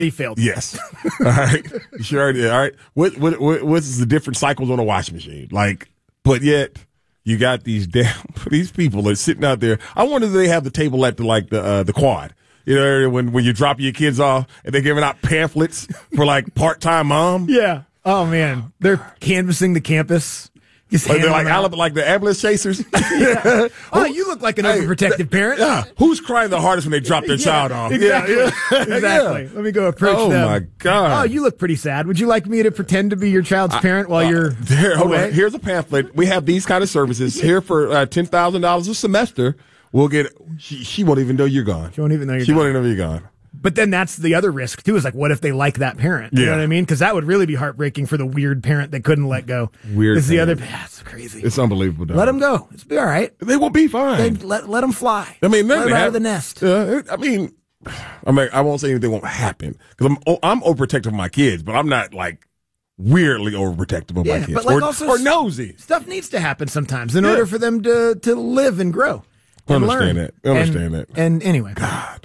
He failed. Yes. All right. You sure did. All right. What's the different cycles on a washing machine? But yet you got these people that are sitting out there. I wonder if they have the table at the quad. You know, when you drop your kids off and they're giving out pamphlets for part-time mom. Yeah. Oh man, they're canvassing the campus. They're like the ambulance chasers. Yeah. Oh, you look like an overprotective parent. Yeah. Who's crying the hardest when they drop their child off? Exactly. Yeah. Exactly. Let me go approach them. Oh my God. Oh, you look pretty sad. Would you like me to pretend to be your child's parent while you're hold on. Here's a pamphlet. We have these kind of services here for $10,000 a semester. We'll get. She won't even know you're gone. She won't even know you're gone. She won't even know you're gone. But then that's the other risk, too, is what if they like that parent? You know what I mean? Because that would really be heartbreaking for the weird parent that couldn't let go. Weird It's the other. It's crazy. It's unbelievable. Dog. Let them go. It's be all right. They will be fine. Let them fly. I mean, let them out of the nest. I mean, I won't say anything won't happen because I'm overprotective of my kids, but I'm not weirdly overprotective of my kids or nosy. Stuff needs to happen sometimes in order for them to live and grow. I understand that. And anyway. God.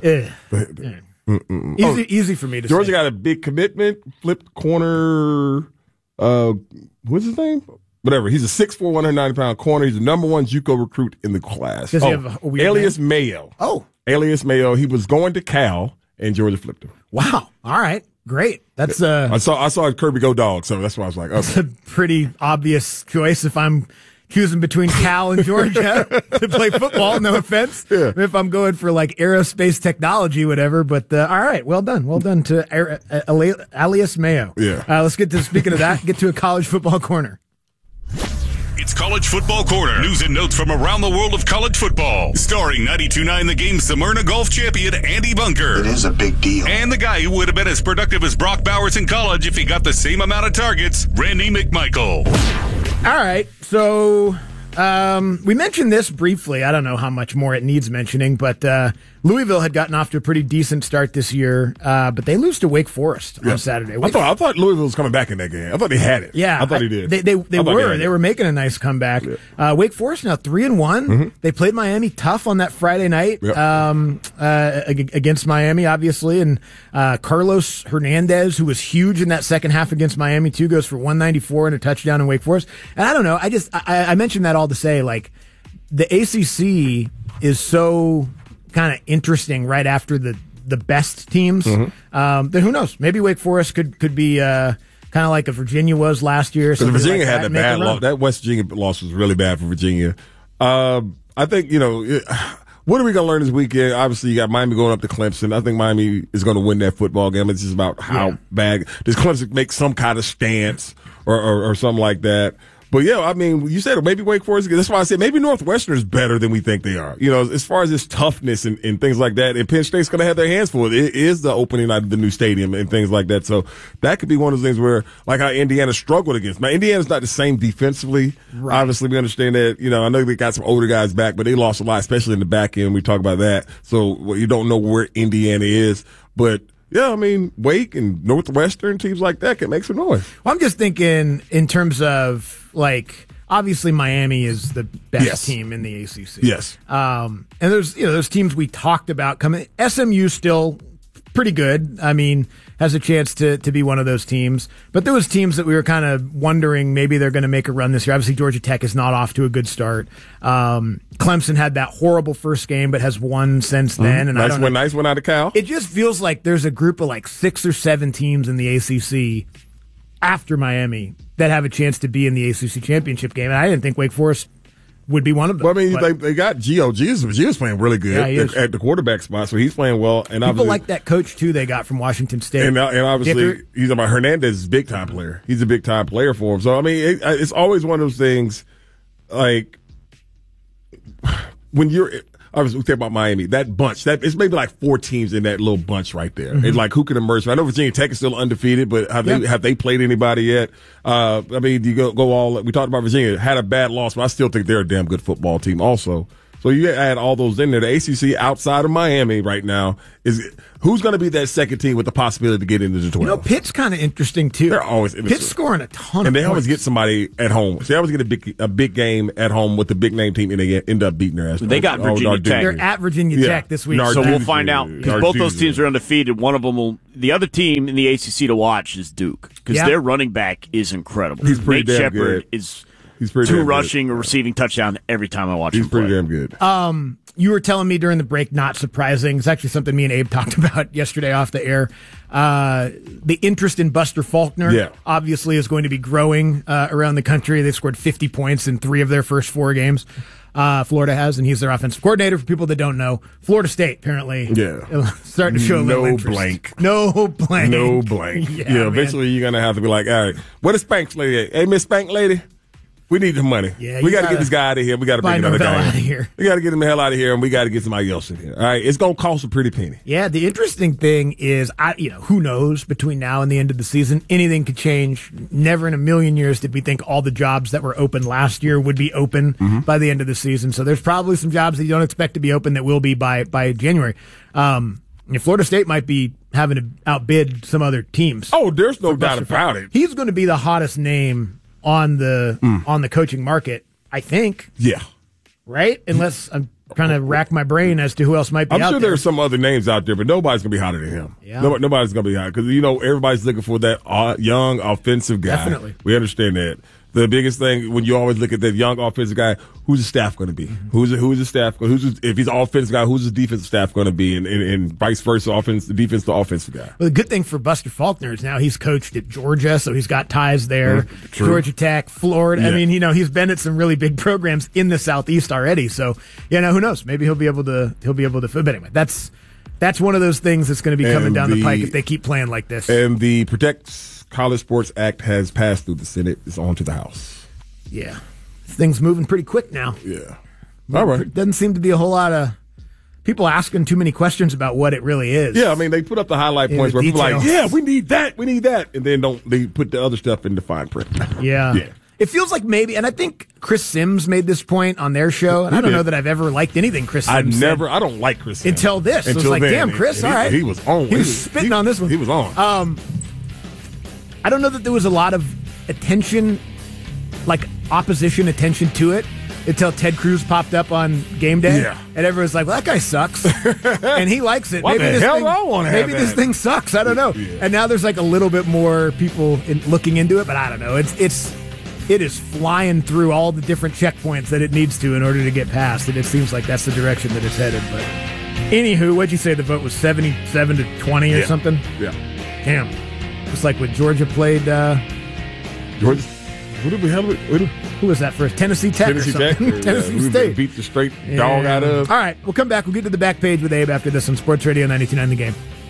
Easy for me to say. Georgia got a big commitment, flipped corner, what's his name? Whatever. He's a 6'4", 190-pound corner. He's the number one JUCO recruit in the class. Does he have a weird Alias name? Mayo. Oh. Alias Mayo. He was going to Cal, and Georgia flipped him. Wow. All right. Great. That's I saw Kirby go dog, so that's why I was like, okay. That's a pretty obvious choice if I'm choosing between Cal and Georgia to play football. No offense. Yeah. If I'm going for aerospace technology, whatever. But all right, well done to Alias Mayo. Yeah. Let's get to speaking of that. Get to a college football corner. It's College Football Corner. News and notes from around the world of college football. Starring 92.9 The Game's Smyrna golf champion, Andy Bunker. It is a big deal. And the guy who would have been as productive as Brock Bowers in college if he got the same amount of targets, Randy McMichael. All right, so we mentioned this briefly. I don't know how much more it needs mentioning, but Louisville had gotten off to a pretty decent start this year, but they lose to Wake Forest on Saturday. I thought Louisville was coming back in that game. I thought they had it. Yeah, I thought he did. They were making a nice comeback. Yeah. Wake Forest now 3-1. Mm-hmm. They played Miami tough on that Friday night against Miami, obviously, and Carlos Hernandez, who was huge in that second half against Miami too, goes for 194 and a touchdown in Wake Forest. And I don't know. I mentioned that all to say the ACC is so kind of interesting right after the best teams. Mm-hmm. Then who knows? Maybe Wake Forest could be kind of like a Virginia was last year. Because Virginia had that bad loss. That West Virginia loss was really bad for Virginia. I think, what are we going to learn this weekend? Obviously, you got Miami going up to Clemson. I think Miami is going to win that football game. It's just about how bad. Does Clemson make some kind of stance or something like that? But yeah, I mean, you said maybe Wake Forest. That's why I said maybe Northwestern is better than we think they are. As far as this toughness and things like that, and Penn State's going to have their hands full. It is the opening night of the new stadium and things like that. So that could be one of those things where, like how Indiana struggled against. Now, Indiana's not the same defensively. Right. Obviously, we understand that. I know they got some older guys back, but they lost a lot, especially in the back end. We talk about that. So you don't know where Indiana is, but. Yeah, I mean, Wake and Northwestern, teams like that can make some noise. Well, I'm just thinking in terms of, obviously Miami is the best team in the ACC. Yes. And there's, those teams we talked about coming. SMU still pretty good. I mean, has a chance to be one of those teams. But there was teams that we were kind of wondering maybe they're going to make a run this year. Obviously, Georgia Tech is not off to a good start. Clemson had that horrible first game, but has won since then. And nice one out of Cal. It just feels like there's a group of 6 or 7 teams in the ACC after Miami that have a chance to be in the ACC championship game. And I didn't think Wake Forest would be one of them. Well, I mean, they got Gio. Gio's playing really good at the quarterback spot, so he's playing well. And people like that coach, too, they got from Washington State. And obviously, he's about Hernandez is a big-time player. He's a big-time player for him. So, I mean, it's always one of those things, when you're – obviously, we talk about Miami, that bunch, it's maybe 4 teams in that little bunch right there. Mm-hmm. It's who can emerge? I know Virginia Tech is still undefeated, but have they played anybody yet? I mean, you go all, we talked about Virginia, had a bad loss, but I still think they're a damn good football team also. So So you add all those in there. The ACC outside of Miami right now is who's going to be that second team with the possibility to get into the 12? You know, Pitt's kind of interesting too. They're always interesting. Pitt's scoring a ton, and they of always points. get somebody at home. So they always get a big game at home with the big name team, and they end up beating their ass. They got Virginia Tech. They're at Virginia Tech this week. So we'll find out because both those teams are undefeated. One of them will. The other team in the ACC to watch is Duke because their running back is incredible. He's pretty Nate damn Shepard good. He's pretty two rushing or receiving touchdown every time I watch him play. He's pretty damn good. You were telling me during the break, not surprising. It's actually something me and Abe talked about yesterday off the air. The interest in Buster Faulkner obviously is going to be growing around the country. They've scored 50 points in 3 of their first 4 games. Florida has, and he's their offensive coordinator. For people that don't know, Florida State apparently starting to show a little interest. No blank. Yeah, eventually you're going to have to be like, all right, what is Spanx lady? Hey, Miss Spank lady, we need the money. Yeah, we got to get this guy out of here. We got to bring another guy out of here. We got to get him the hell out of here, and we got to get somebody else in here. All right, it's going to cost a pretty penny. Yeah, the interesting thing is, who knows between now and the end of the season, anything could change. Never in a million years did we think all the jobs that were open last year would be open by the end of the season. So there's probably some jobs that you don't expect to be open that will be by January. Florida State might be having to outbid some other teams. Oh, there's no doubt about it. He's going to be the hottest name on the coaching market, I think. Yeah. Right? Unless I'm trying to rack my brain as to who else might be out there. I'm sure there's some other names out there, but nobody's going to be hotter than him. Yeah. Nobody's going to be hot because, everybody's looking for that young offensive guy. Definitely. We understand that. The biggest thing when you always look at that young offensive guy, who's the staff going to be? Who's the staff? If he's an offensive guy, who's the defensive staff going to be? And vice versa, the defense to offensive guy. Well, the good thing for Buster Faulkner is now he's coached at Georgia, so he's got ties there. True. Georgia Tech, Florida. Yeah. I mean, he's been at some really big programs in the Southeast already. So, who knows? Maybe he'll be able to. But anyway, that's one of those things that's going to be coming down the pike if they keep playing like this. And the Protect College Sports Act has passed through the Senate. It's on to the House. Yeah. Things moving pretty quick now. Yeah. All right. Doesn't seem to be a whole lot of people asking too many questions about what it really is. Yeah, I mean, they put up the highlight points where people are like, yeah, we need that, and then they put the other stuff in the fine print. Yeah. It feels like maybe, and I think Chris Sims made this point on their show, and I don't know that I've ever liked anything Chris Sims said. I don't like Chris Sims. Until this. It was like, damn, Chris, all right. He was on. He was spitting on this one. He was on. I don't know that there was a lot of attention, like opposition attention to it, until Ted Cruz popped up on game day. Yeah. And everyone's like, well, that guy sucks. And he likes it. Why the hell do I want to have Maybe this thing sucks. I don't know. Yeah. And now there's like a little bit more people looking into it, but I don't know. It is flying through all the different checkpoints that it needs to in order to get passed, and it seems like that's the direction that it's headed. But anywho, what'd you say the vote was 77 to 20 or something? Yeah. Damn. Just like when Georgia played Georgia. Who was that first? Tennessee Tech or something? Tennessee State. Beat the straight dog out of. All right, we'll come back. We'll get to the back page with Abe after this on Sports Radio 92.9 The Game.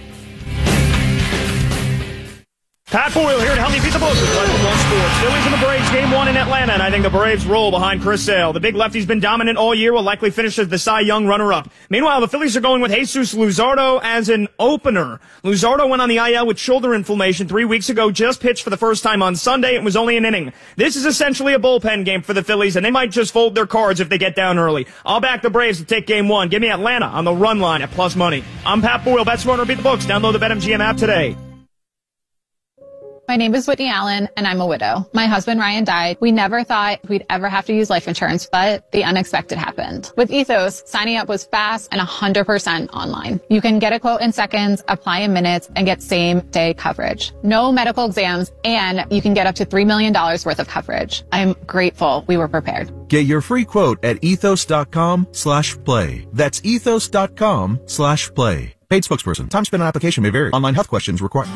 Pat Boyle here to help you beat the books with Level 1 Sports. Phillies and the Braves, Game 1 in Atlanta, and I think the Braves roll behind Chris Sale. The big lefty's been dominant all year, will likely finish as the Cy Young runner-up. Meanwhile, the Phillies are going with Jesus Luzardo as an opener. Luzardo went on the IL with shoulder inflammation 3 weeks ago, just pitched for the first time on Sunday. It was only an inning. This is essentially a bullpen game for the Phillies, and they might just fold their cards if they get down early. I'll back the Braves to take Game 1. Give me Atlanta on the run line at plus money. I'm Pat Boyle. Bet Smarter, beat the books. Download the BetMGM app today. My name is Whitney Allen, and I'm a widow. My husband, Ryan, died. We never thought we'd ever have to use life insurance, but the unexpected happened. With Ethos, signing up was fast and 100% online. You can get a quote in seconds, apply in minutes, and get same-day coverage. No medical exams, and you can get up to $3 million worth of coverage. I'm grateful we were prepared. Get your free quote at ethos.com/play. That's ethos.com/play. Paid spokesperson. Time spent on application may vary. Online health questions required.